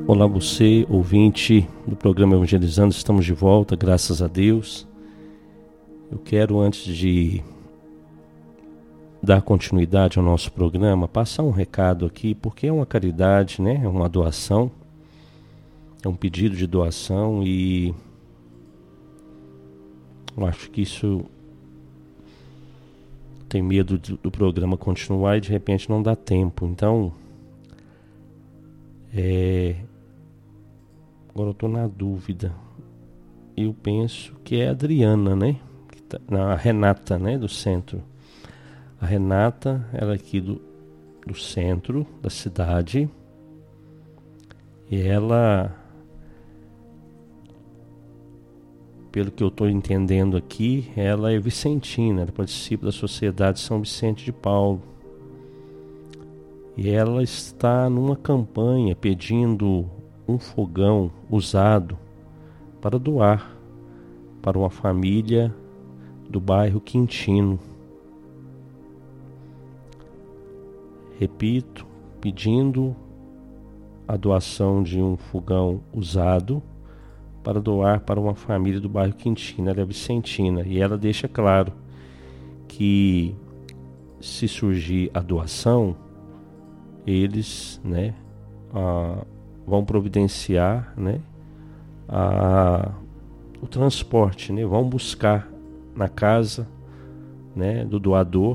Olá você, ouvinte do programa Evangelizando, estamos de volta, graças a Deus. Eu quero, antes de dar continuidade ao nosso programa, passar um recado aqui, porque é uma caridade, né? É uma doação, é um pedido de doação e eu acho que isso tem medo do programa continuar e de repente não dá tempo. Então, agora eu estou na dúvida. Eu penso que é a Adriana, né? A Renata, né? Do centro. A Renata, ela é aqui do centro da cidade. E ela, pelo que eu estou entendendo aqui, ela é vicentina. Ela participa da Sociedade São Vicente de Paulo. E ela está numa campanha pedindo um fogão usado para doar para uma família do bairro Quintino. Repito, pedindo a doação de um fogão usado para doar para uma família do bairro Quintino. Ela é vicentina e ela deixa claro que se surgir a doação, eles, né, vão providenciar, né, o transporte, né, vão buscar na casa, né, do doador